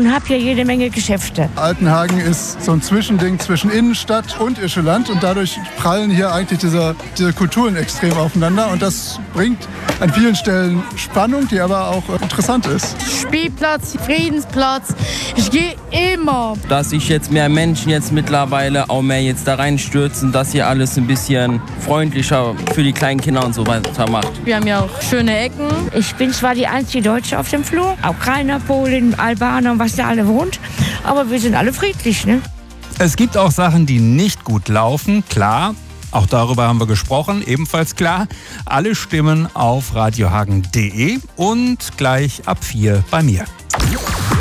und habe hier jede Menge Geschäfte. Altenhagen ist so ein Zwischending zwischen Innenstadt und Ischeland und dadurch prallen hier eigentlich diese Kulturen extrem aufeinander und das bringt an vielen Stellen Spannung, die aber auch interessant ist. Spielplatz, Friedensplatz, ich gehe immer. Dass sich jetzt mehr Menschen jetzt mittlerweile auch mehr jetzt da reinstürzen, dass hier alles ein bisschen freundlicher für die kleinen Kinder und so weiter macht. Wir haben ja auch schöne Ecken. Ich bin zwar die einzige Deutsche auf dem Flur, Ukrainer, Polen, Albaner und was da alle wohnt, aber wir sind alle friedlich, ne? Es gibt auch Sachen, die nicht gut laufen, klar. Auch darüber haben wir gesprochen, ebenfalls klar. Alle Stimmen auf radiohagen.de und gleich ab 4 bei mir.